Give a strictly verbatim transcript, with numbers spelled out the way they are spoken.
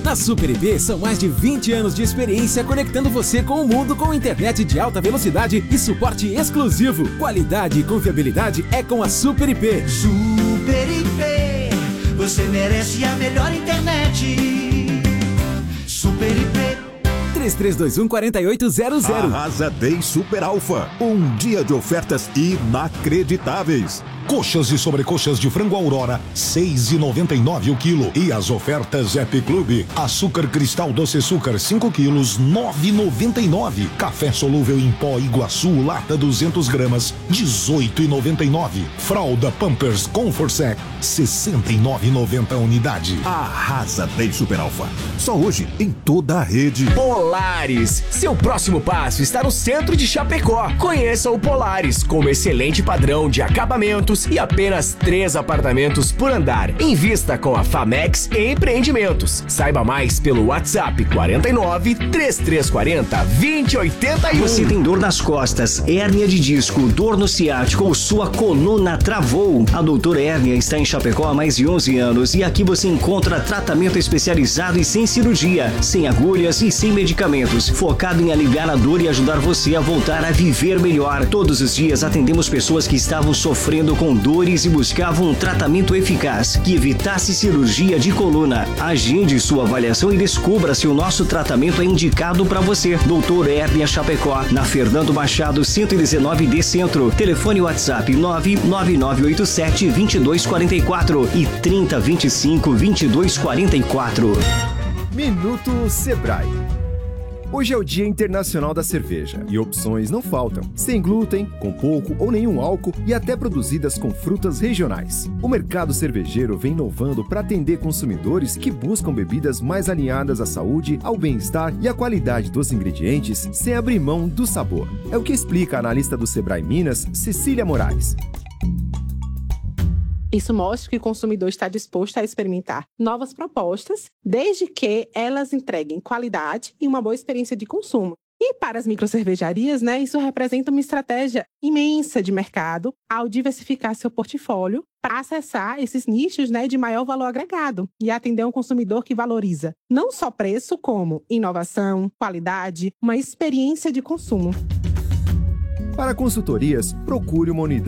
Na Super I P são mais de vinte anos de experiência conectando você com o mundo com internet de alta velocidade e suporte exclusivo. Qualidade e confiabilidade é com a Super I P. Super I P, você merece a melhor internet. Super I P. três três dois um, quatro oito zero zero. Arrasa Day Super Alfa. Um dia de ofertas inacreditáveis. Coxas e sobrecoxas de frango Aurora, seis e noventa e nove o quilo. E as ofertas Happy Club. Açúcar cristal doce açúcar, cinco quilos, nove e noventa e nove. Café solúvel em pó Iguaçu, lata duzentas gramas, dezoito e noventa e nove. Fralda Pampers Comfort Sec, sessenta e nove e noventa unidade. Arrasa Day Super Alfa. Só hoje em toda a rede. Polaris. Seu próximo passo está no centro de Chapecó. Conheça o Polaris, com um excelente padrão de acabamentos e apenas três apartamentos por andar. Invista com a Famex Empreendimentos. Saiba mais pelo WhatsApp quarenta e nove, trinta e três quarenta, vinte e oitenta e um. Você tem dor nas costas, hérnia de disco, dor no ciático ou sua coluna travou? A Doutora Hérnia está em Chapecó há mais de onze anos e aqui você encontra tratamento especializado e sem cirurgia, sem agulhas e sem medicamentos, focado em aliviar a dor e ajudar você a voltar a viver melhor. Todos os dias atendemos pessoas que estavam sofrendo com dores e buscavam um tratamento eficaz que evitasse cirurgia de coluna. Agende sua avaliação e descubra se o nosso tratamento é indicado para você. Doutor Hérnia Chapecó, na Fernando Machado cento e dezenove D Centro. Telefone WhatsApp nove nove nove oito sete, dois dois quatro quatro e trinta, vinte e cinco, vinte e dois quarenta e quatro. Minuto Sebrae. Hoje é o Dia Internacional da Cerveja e opções não faltam. Sem glúten, com pouco ou nenhum álcool e até produzidas com frutas regionais. O mercado cervejeiro vem inovando para atender consumidores que buscam bebidas mais alinhadas à saúde, ao bem-estar e à qualidade dos ingredientes sem abrir mão do sabor. É o que explica a analista do Sebrae Minas, Cecília Moraes. Isso mostra que o consumidor está disposto a experimentar novas propostas, desde que elas entreguem qualidade e uma boa experiência de consumo. E para as microcervejarias, né, isso representa uma estratégia imensa de mercado ao diversificar seu portfólio para acessar esses nichos, né, de maior valor agregado e atender um consumidor que valoriza não só preço, como inovação, qualidade, uma experiência de consumo. Para consultorias, procure uma unidade